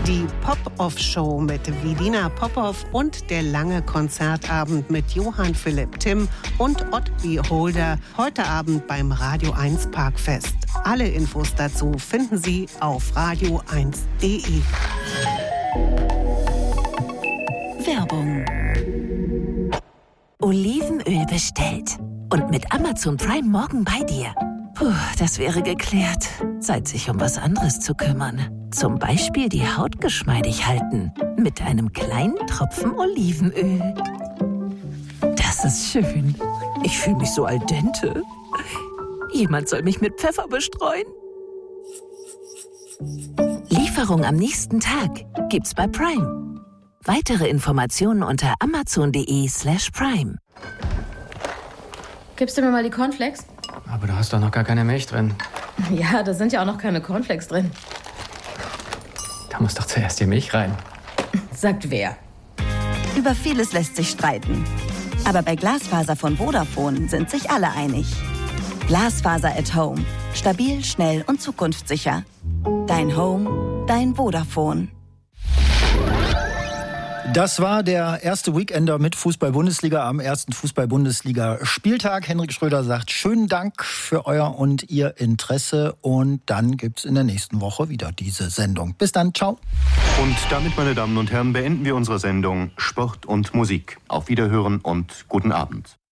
Die Pop-Off-Show mit Vidina Popov und der lange Konzertabend mit Johann Philipp Timm und Ott Beholder heute Abend beim Radio 1 Parkfest. Alle Infos dazu finden Sie auf radio1.de. Werbung. Olivenöl bestellt. Und mit Amazon Prime morgen bei dir. Puh, das wäre geklärt. Zeit, sich um was anderes zu kümmern. Zum Beispiel die Haut geschmeidig halten. Mit einem kleinen Tropfen Olivenöl. Das ist schön. Ich fühle mich so al dente. Jemand soll mich mit Pfeffer bestreuen. Lieferung am nächsten Tag gibt's bei Prime. Weitere Informationen unter amazon.de/prime. Gibst du mir mal die Cornflakes? Aber da hast doch noch gar keine Milch drin. Ja, da sind ja auch noch keine Cornflakes drin. Da muss doch zuerst die Milch rein. Sagt wer? Über vieles lässt sich streiten. Aber bei Glasfaser von Vodafone sind sich alle einig. Glasfaser at Home. Stabil, schnell und zukunftssicher. Dein Home, dein Vodafone. Das war der erste Weekender mit Fußball-Bundesliga am ersten Fußball-Bundesliga-Spieltag. Henrik Schröder sagt schönen Dank für euer und ihr Interesse. Und dann gibt's in der nächsten Woche wieder diese Sendung. Bis dann, ciao. Und damit, meine Damen und Herren, beenden wir unsere Sendung Sport und Musik. Auf Wiederhören und guten Abend.